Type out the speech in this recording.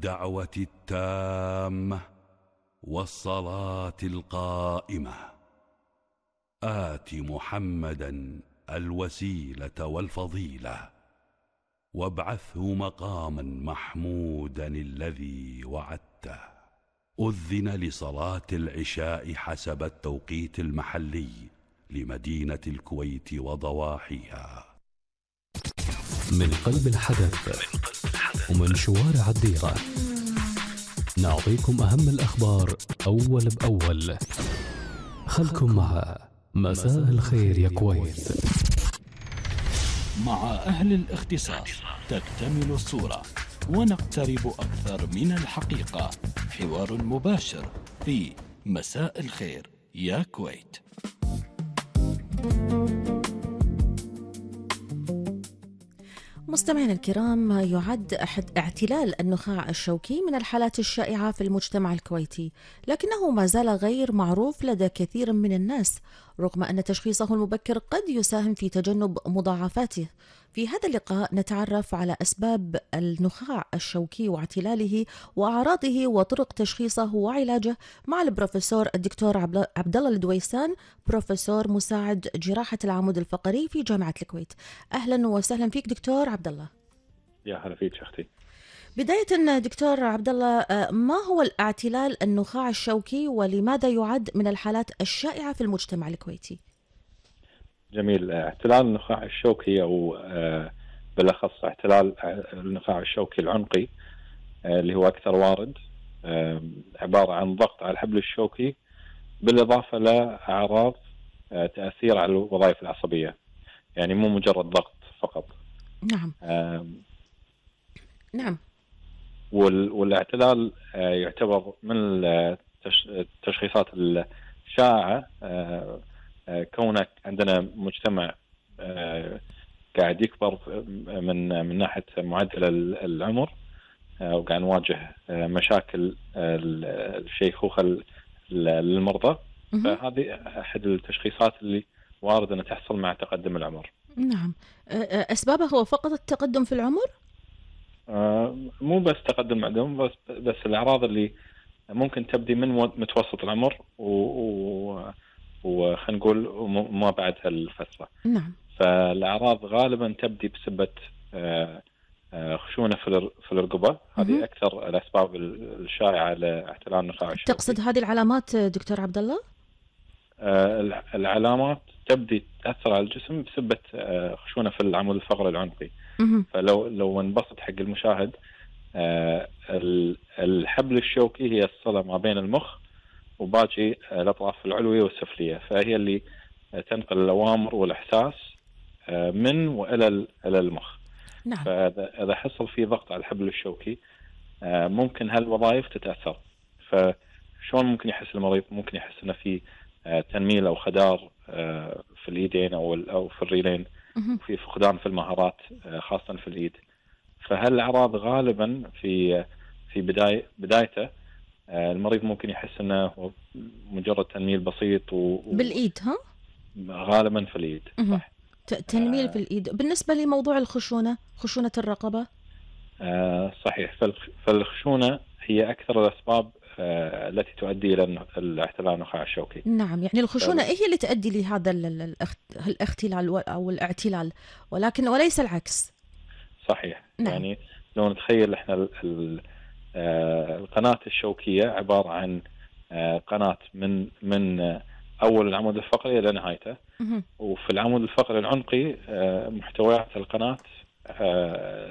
الدعوة التامة والصلاة القائمة آت محمدا الوسيلة والفضيلة وابعثه مقاما محمودا الذي وعدته. أذن لصلاة العشاء حسب التوقيت المحلي لمدينة الكويت وضواحيها. من قلب الحدث ومن شوارع الديرة نعطيكم أهم الأخبار أول بأول. خلكم مع مساء الخير يا كويت. مع أهل الاختصاص تكتمل الصورة ونقترب أكثر من الحقيقة. حوار مباشر في مساء الخير يا كويت. مستمعينا الكرام، يعد اعتلال النخاع الشوكي من الحالات الشائعة في المجتمع الكويتي، لكنه ما زال غير معروف لدى كثير من الناس، رغم أن تشخيصه المبكر قد يساهم في تجنب مضاعفاته. في هذا اللقاء نتعرف على أسباب النخاع الشوكي واعتلاله وأعراضه وطرق تشخيصه وعلاجه مع البروفيسور الدكتور عبد الله الدويسان، بروفيسور مساعد جراحة العمود الفقري في جامعة الكويت. أهلا وسهلا فيك دكتور عبد الله. يا هلا فيك أختي. بداية دكتور عبد الله، ما هو الاعتلال النخاع الشوكي ولماذا يعد من الحالات الشائعة في المجتمع الكويتي؟ جميل. اعتلال النخاع الشوكي أو بالأخص اعتلال النخاع الشوكي العنقي اللي هو أكثر وارد، عبارة عن ضغط على الحبل الشوكي بالإضافة لأعراض تأثير على الوظائف العصبية، يعني مو مجرد ضغط فقط. نعم. نعم. والاعتلال يعتبر من التشخيصات الشائعة، كونك عندنا مجتمع قاعد يكبر من ناحية معدل العمر، وقاعد نواجه مشاكل الشيخوخة للمرضى، فهذه أحد التشخيصات اللي وارد أن تحصل مع تقدم العمر. نعم. أسبابه هو فقط التقدم في العمر؟ مو بس تقدم العمر، بس الأعراض اللي ممكن تبدي من متوسط العمر وخلينا نقول ما بعد هالفترة. نعم. فالأعراض غالبا تبدي بسبة خشونة في الرقبة. هذه أكثر الأسباب الشائعة لاعتلال النخاع الشوكي. تقصد هذه العلامات دكتور عبد الله؟ العلامات تبدي تأثر على الجسم بسبة خشونة في العمود الفقري العنقي. فلو انبسط حق المشاهد، الحبل الشوكي هي الصلة ما بين المخ وباقي الأطراف العلوية والسفلية، فهي اللي تنقل الأوامر والإحساس من وإلى المخ. نعم. فإذا حصل في ضغط على الحبل الشوكي ممكن هالوظائف تتأثر. فشون ممكن يحس المريض؟ ممكن يحس إنه في تنميل أو خدار في اليدين أو في الرجلين، وفي فقدان في المهارات خاصة في اليد. فهالأعراض غالبا في بدايته المريض ممكن يحس انه مجرد تنميل بسيط بالايد. غالبا في اليد. صح. تنميل في الايد. بالنسبه لموضوع خشونه الرقبه، صحيح. فالخشونه هي اكثر الاسباب التي تؤدي الى الاعتلال النخاع الشوكي. نعم. يعني الخشونه هي اللي تؤدي لهذا الاختلال او الاعتلال، وليس العكس. صحيح. نعم. يعني لو نتخيل احنا القناة الشوكية عبارة عن قناة من أول العمود الفقري إلى نهايته، وفي العمود الفقري العنقي محتويات القناة